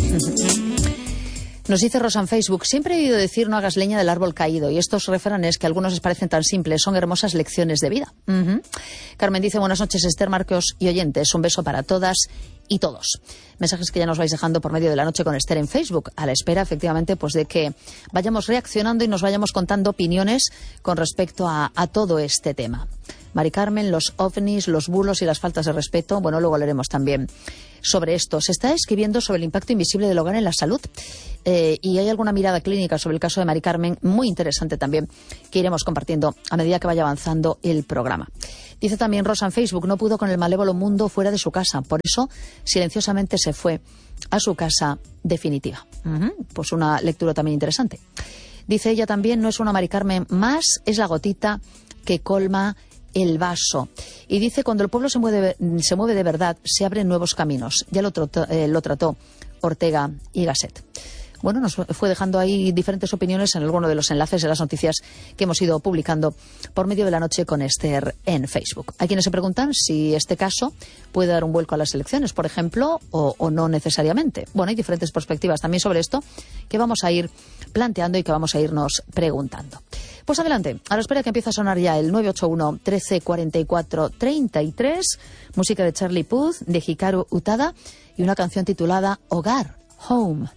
Nos dice Rosa en Facebook, siempre he oído decir no hagas leña del árbol caído, y estos refranes que a algunos les parecen tan simples son hermosas lecciones de vida. Carmen dice, buenas noches Esther, Marcos y oyentes, un beso para todas y todos. Mensajes que ya nos vais dejando por medio de la noche con Esther en Facebook, a la espera efectivamente pues de que vayamos reaccionando y nos vayamos contando opiniones con respecto a todo este tema. Mari Carmen, los ovnis, los bulos y las faltas de respeto, bueno, luego leeremos también sobre esto. Se está escribiendo sobre el impacto invisible del hogar en la salud y hay alguna mirada clínica sobre el caso de Mari Carmen muy interesante también que iremos compartiendo a medida que vaya avanzando el programa. Dice también Rosa en Facebook, no pudo con el malévolo mundo fuera de su casa, por eso silenciosamente se fue a su casa definitiva. Pues una lectura también interesante. Dice ella también, no es una Mari Carmen más, es la gotita que colma el vaso. Y dice, cuando el pueblo se mueve de verdad, se abren nuevos caminos. Ya lo trató Ortega y Gasset. Bueno, nos fue dejando ahí diferentes opiniones en alguno de los enlaces de las noticias que hemos ido publicando por medio de la noche con Esther en Facebook. Hay quienes se preguntan si este caso puede dar un vuelco a las elecciones, por ejemplo, o no necesariamente. Bueno, hay diferentes perspectivas también sobre esto que vamos a ir planteando y que vamos a irnos preguntando. Pues adelante, a la espera que empiece a sonar ya el 981 13 44 33, música de Charlie Puth, de Hikaru Utada y una canción titulada Hogar, Home.